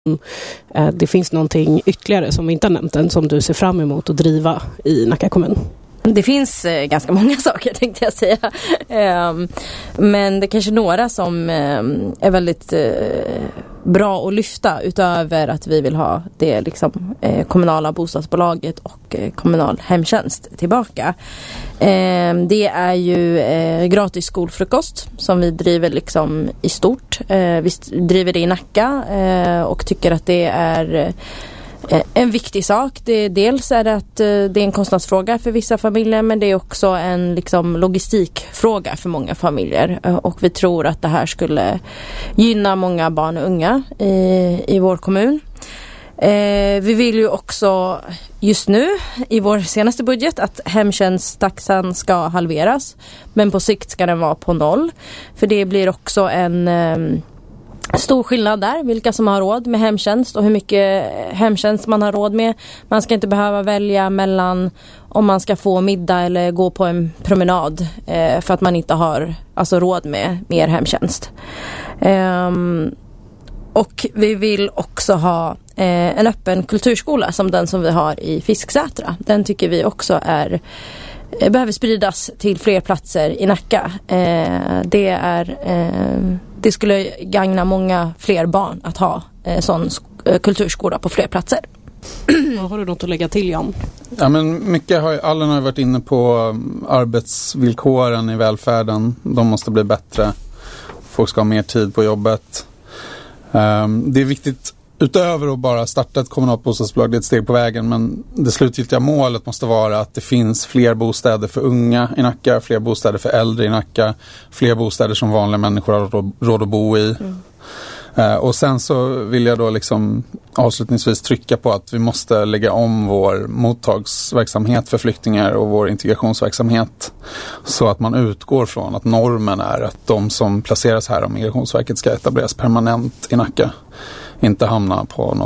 Det finns någonting ytterligare som vi inte har nämnt än som du ser fram emot att driva i Nacka kommun? Det finns ganska många saker tänkte jag säga. Men det är kanske några som är väldigt bra att lyfta utöver att vi vill ha det liksom, kommunala bostadsbolaget och kommunal hemtjänst tillbaka. Det är ju gratis skolfrukost som vi driver liksom i stort. Vi driver det i Nacka och tycker att det är en viktig sak. Dels är det att det är en kostnadsfråga för vissa familjer, men det är också en liksom logistikfråga för många familjer. Och vi tror att det här skulle gynna många barn och unga i vår kommun. Vi vill ju också just nu i vår senaste budget att hemtjänsttaxan ska halveras, men på sikt ska den vara på 0. För det blir också en stor skillnad där, vilka som har råd med hemtjänst och hur mycket hemtjänst man har råd med. Man ska inte behöva välja mellan om man ska få middag eller gå på en promenad för att man inte har råd med mer hemtjänst. Och vi vill också ha en öppen kulturskola som den som vi har i Fisksätra. Den tycker vi också behöver spridas till fler platser i Nacka. Det skulle gagna många fler barn att ha sån kulturskola på fler platser. Har du något att lägga till, Jan? Ja, men mycket Allen har varit inne på arbetsvillkoren i välfärden. De måste bli bättre. Folk ska ha mer tid på jobbet. Det är viktigt utöver att bara starta ett kommunalt bostadsbolag, det är ett steg på vägen, men det slutgiltiga målet måste vara att det finns fler bostäder för unga i Nacka, fler bostäder för äldre i Nacka, fler bostäder som vanliga människor har råd att bo i. Och sen så vill jag då liksom avslutningsvis trycka på att vi måste lägga om vår mottagsverksamhet för flyktingar och vår integrationsverksamhet så att man utgår från att normen är att de som placeras här av Migrationsverket ska etableras permanent i Nacka. Inte hamna på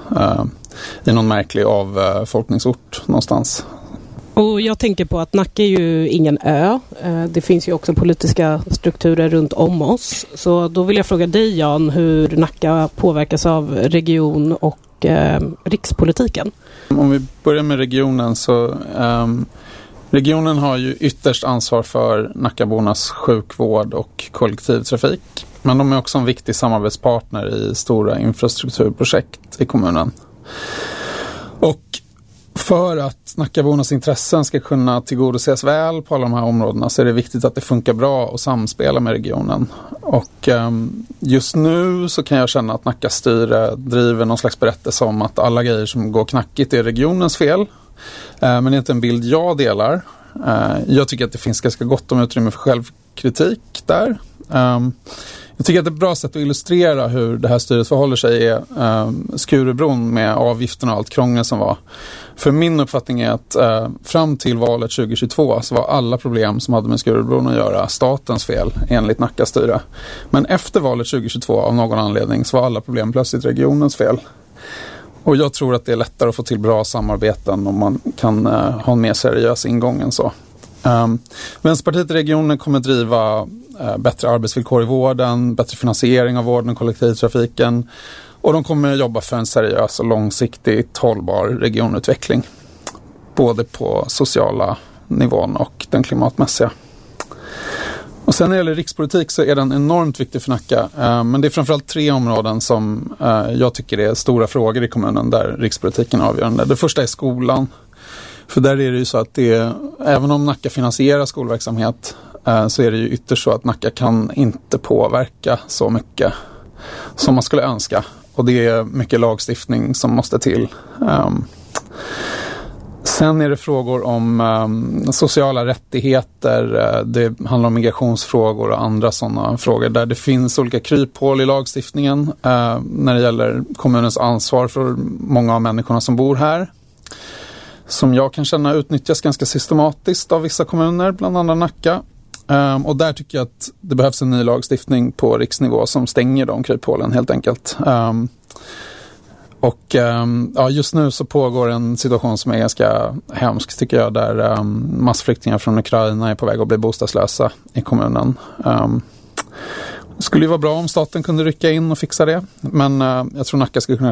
i någon märklig avfolkningsort någonstans. Och jag tänker på att Nacka är ju ingen ö. Det finns ju också politiska strukturer runt om oss. Så då vill jag fråga dig, Jan, hur Nacka påverkas av region och rikspolitiken. Om vi börjar med regionen så regionen har ju ytterst ansvar för Nackabornas sjukvård och kollektivtrafik. Men de är också en viktig samarbetspartner i stora infrastrukturprojekt i kommunen. Och för att Nackabornas intressen ska kunna tillgodoses väl på alla de här områdena så är det viktigt att det funkar bra och samspela med regionen. Och just nu så kan jag känna att Nackas styre driver någon slags berättelse om att alla grejer som går knackigt är regionens fel. Men det är inte en bild jag delar. Jag tycker att det finns ganska gott om utrymme för självkritik där. Jag tycker att det är ett bra sätt att illustrera hur det här styret förhåller sig är Skurubron med avgifterna och allt krångel som var. För min uppfattning är att fram till valet 2022 så var alla problem som hade med Skurubron att göra statens fel enligt Nackas styre. Men efter valet 2022 av någon anledning så var alla problem plötsligt regionens fel. Och jag tror att det är lättare att få till bra samarbeten om man kan ha en mer seriös ingång än så. Vänsterpartiet i regionen kommer driva bättre arbetsvillkor i vården, bättre finansiering av vården och kollektivtrafiken, och de kommer jobba för en seriös och långsiktigt hållbar regionutveckling både på sociala nivån och den klimatmässiga. Och sen när det gäller rikspolitik så är den enormt viktig för Nacka, men det är framförallt 3 områden som jag tycker är stora frågor i kommunen där rikspolitiken är avgörande. Det första är skolan. För där är det ju så att även om Nacka finansierar skolverksamhet så är det ju ytterst så att Nacka kan inte påverka så mycket som man skulle önska. Och det är mycket lagstiftning som måste till. Sen är det frågor om sociala rättigheter. Det handlar om migrationsfrågor och andra sådana frågor där det finns olika kryphål i lagstiftningen när det gäller kommunens ansvar för många av människorna som bor här. Som jag kan känna utnyttjas ganska systematiskt av vissa kommuner, bland andra Nacka. Och där tycker jag att det behövs en ny lagstiftning på riksnivå som stänger de kryphålen helt enkelt. Just nu så pågår en situation som är ganska hemsk tycker jag, där massflyktingar från Ukraina är på väg att bli bostadslösa i kommunen. skulle ju vara bra om staten kunde rycka in och fixa det. Men jag tror Nacka skulle kunna